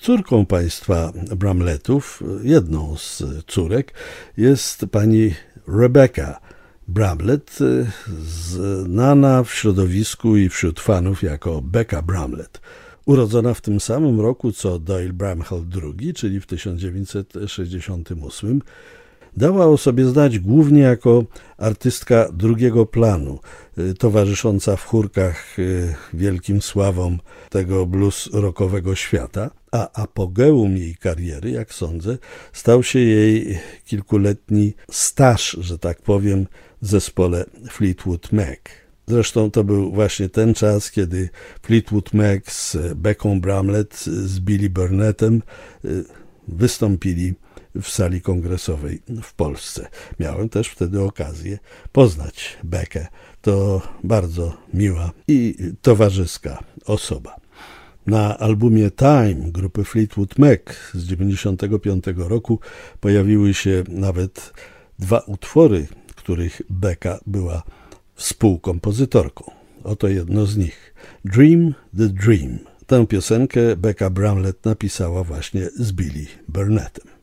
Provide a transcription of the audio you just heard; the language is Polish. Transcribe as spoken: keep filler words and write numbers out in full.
Córką państwa Bramlettów, jedną z córek, jest pani Rebecca Bramlett, znana w środowisku i wśród fanów jako Becca Bramlett. Urodzona w tym samym roku co Doyle Bramhall drugi, czyli w tysiąc dziewięćset sześćdziesiątym ósmym, dała o sobie znać głównie jako artystka drugiego planu, towarzysząca w chórkach wielkim sławom tego blues rockowego świata, a apogeum jej kariery, jak sądzę, stał się jej kilkuletni staż, że tak powiem, w zespole Fleetwood Mac. Zresztą to był właśnie ten czas, kiedy Fleetwood Mac z Becką Bramlett, z Billy Burnettem wystąpili w sali kongresowej w Polsce. Miałem też wtedy okazję poznać Beckę. To bardzo miła i towarzyska osoba. Na albumie Time grupy Fleetwood Mac z dziewięćdziesiątego piątego roku pojawiły się nawet dwa utwory, których Becka była współkompozytorką. Oto jedno z nich. Dream the Dream. Tę piosenkę Becca Bramlett napisała właśnie z Billy Burnettem.